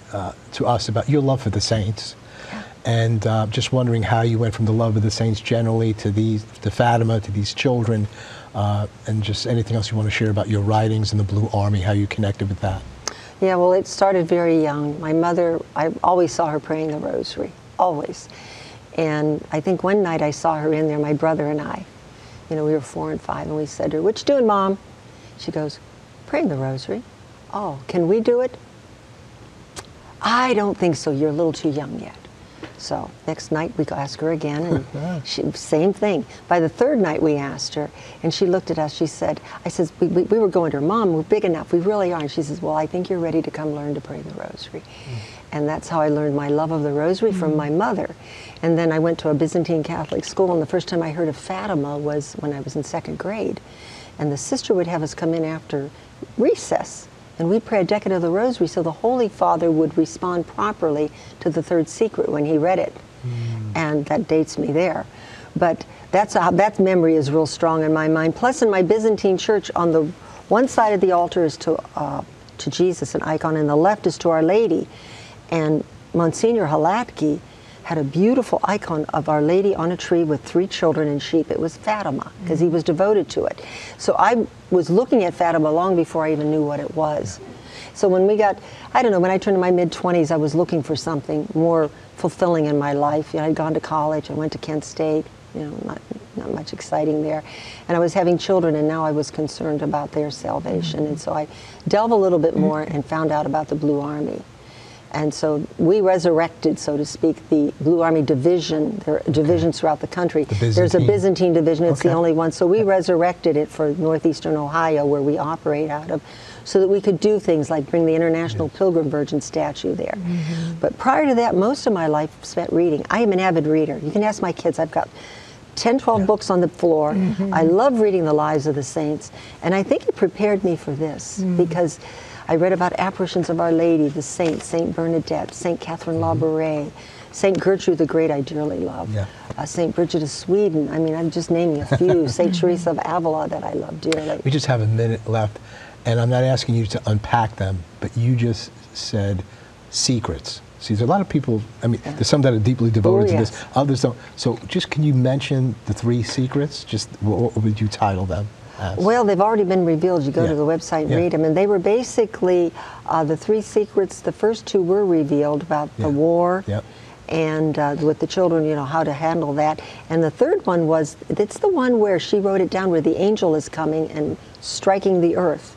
to us about your love for the saints, and just wondering how you went from the love of the saints generally to Fatima, to these children, and just anything else you want to share about your writings in the Blue Army, how you connected with that. Yeah, well, it started very young. My mother, I always saw her praying the rosary, always. And I think one night I saw her in there, my brother and I. You know, we were 4 and 5, and we said to her, "What you doing, Mom?" She goes, "Praying the rosary." "Oh, can we do it?" "I don't think so. You're a little too young yet." So next night we asked her again, and same thing. By the third night we asked her, and she looked at us. She said, I says, we were going to her, "Mom, we're big enough. We really are." And she says, "Well, I think you're ready to come learn to pray the rosary." And that's how I learned my love of the rosary from my mother. And then I went to a Byzantine Catholic school, and the first time I heard of Fatima was when I was in 2nd grade. And the sister would have us come in after recess, and we'd pray a decade of the rosary so the Holy Father would respond properly to the third secret when he read it. And that dates me there. But that memory is real strong in my mind. Plus, in my Byzantine church, on the one side of the altar is to Jesus, an icon, and the left is to Our Lady. And Monsignor Halatki had a beautiful icon of Our Lady on a tree with 3 children and sheep. It was Fatima, because he was devoted to it. So I was looking at Fatima long before I even knew what it was. So when we got, I don't know, when I turned to my mid-20s, I was looking for something more fulfilling in my life. You know, I'd gone to college, I went to Kent State, you know, not much exciting there. And I was having children, and now I was concerned about their salvation. And so I delved a little bit more and found out about the Blue Army. And so we resurrected, so to speak, the Blue Army division. There are divisions throughout the country. There's a Byzantine division. It's the only one. So we resurrected it for northeastern Ohio, where we operate out of, so that we could do things like bring the International Pilgrim Virgin statue there. But prior to that, most of my life spent reading. I am an avid reader. You can ask my kids. I've got 10, 12 books on the floor. I love reading the lives of the saints. And I think it prepared me for this, because I read about apparitions of Our Lady, the saints, Saint Bernadette, Saint Catherine Labouré, Saint Gertrude the Great, I dearly love, Saint Bridget of Sweden. I mean, I'm just naming a few. Saint Teresa of Avila, that I love dearly. We just have a minute left, and I'm not asking you to unpack them, but you just said secrets. See, there's a lot of people, I mean, there's some that are deeply devoted to this, others don't. So just can you mention the 3 secrets? Just what would you title them? Well, they've already been revealed. You go to the website and read them. And they were basically the 3 secrets. The first 2 were revealed about the war and with the children, you know, how to handle that. And the third one was, it's the one where she wrote it down, where the angel is coming and striking the earth.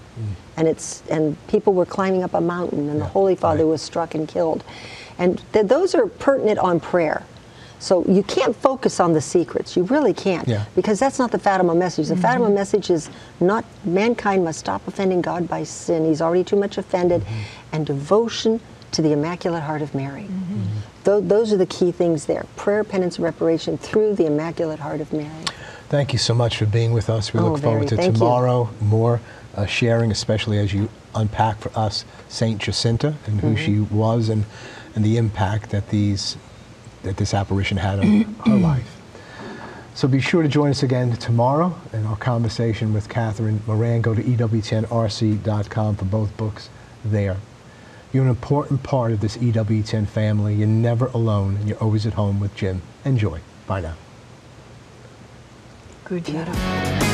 And people were climbing up a mountain, and the Holy Father was struck and killed. And those are pertinent on prayer. So you can't focus on the secrets. You really can't, because that's not the Fatima message. The Fatima message is not mankind must stop offending God by sin. He's already too much offended, and devotion to the Immaculate Heart of Mary. Those are the key things there. Prayer, penance, and reparation through the Immaculate Heart of Mary. Thank you so much for being with us. We look forward to tomorrow, more sharing, especially as you unpack for us Saint Jacinta and who she was, and the impact that this apparition had on her life. So be sure to join us again tomorrow in our conversation with Catherine Moran. Go to EWTNRC.com for both books there. You're an important part of this EWTN family. You're never alone, and you're always at home with Jim. Enjoy. Bye now. Good job.